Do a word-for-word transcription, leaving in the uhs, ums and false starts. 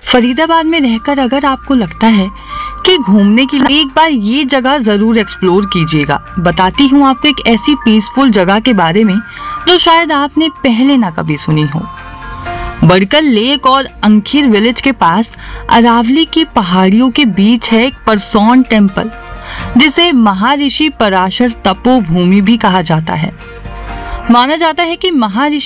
फरीदाबाद में रहकर अगर आपको लगता है कि घूमने के लिए एक बार ये जगह जरूर एक्सप्लोर कीजिएगा। बताती हूँ आपको एक ऐसी पीसफुल जगह के बारे में जो शायद आपने पहले ना कभी सुनी हो। बड़कल लेक और अंखीर विलेज के पास अरावली की पहाड़ियों के बीच है एक परसौन टेम्पल, जिसे महर्षि पराशर तपोभूमि भी कहा जाता है। माना जाता है कि महर्षि